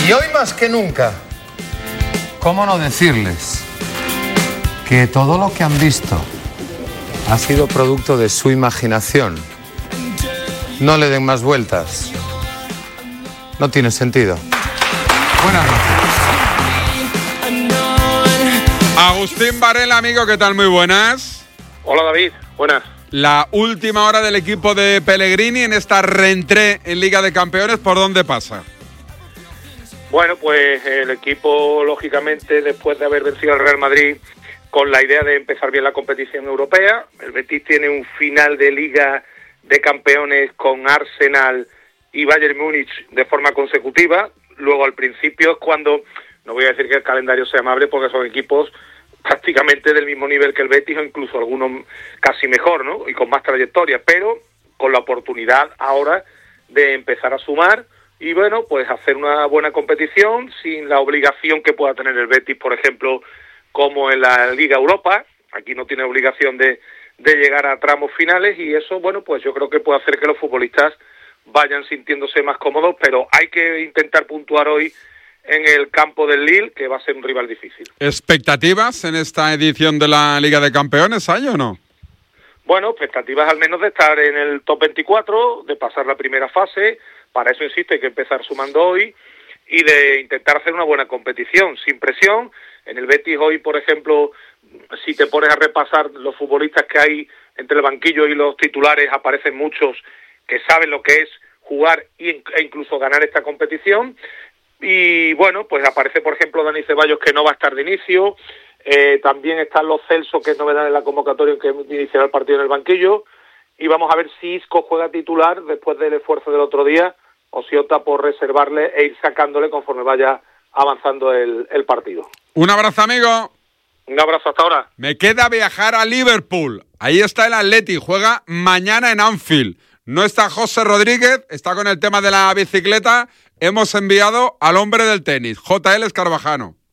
Y hoy más que nunca, ¿cómo no decirles que todo lo que han visto ha sido producto de su imaginación? No le den más vueltas. No tiene sentido. Buenas noches. Agustín Varela, amigo, ¿qué tal? Muy buenas. Hola, David. Buenas. La última hora del equipo de Pellegrini en esta reentrée en Liga de Campeones, ¿por dónde pasa? Bueno, pues el equipo, lógicamente, después de haber vencido al Real Madrid, con la idea de empezar bien la competición europea. El Betis tiene un final de Liga de Campeones con Arsenal y Bayern Múnich de forma consecutiva. Luego, al principio, es cuando, no voy a decir que el calendario sea amable, porque son equipos prácticamente del mismo nivel que el Betis, o incluso algunos casi mejor, ¿no? Y con más trayectoria, pero con la oportunidad ahora de empezar a sumar y, bueno, pues hacer una buena competición sin la obligación que pueda tener el Betis, por ejemplo, como en la Liga Europa. Aquí no tiene obligación de llegar a tramos finales, y eso, bueno, pues yo creo que puede hacer que los futbolistas vayan sintiéndose más cómodos, pero hay que intentar puntuar hoy en el campo del Lille, que va a ser un rival difícil. ¿Expectativas en esta edición de la Liga de Campeones hay o no? Bueno, expectativas al menos de estar en el top 24, de pasar la primera fase. Para eso, insisto, hay que empezar sumando hoy y de intentar hacer una buena competición, sin presión. En el Betis hoy, por ejemplo, si te pones a repasar los futbolistas que hay entre el banquillo y los titulares, aparecen muchos que saben lo que es jugar e incluso ganar esta competición. Y bueno, pues aparece, por ejemplo, Dani Ceballos, que no va a estar de inicio. También están los Celso, que es novedad en la convocatoria, que iniciará el partido en el banquillo. Y vamos a ver si Isco juega titular después del esfuerzo del otro día, o si opta por reservarle e ir sacándole conforme vaya avanzando el partido. Un abrazo, amigo. Un abrazo, hasta ahora. Me queda viajar a Liverpool. Ahí está el Atleti, juega mañana en Anfield. No está José Rodríguez, está con el tema de la bicicleta. Hemos enviado al hombre del tenis, JL Escarvajano.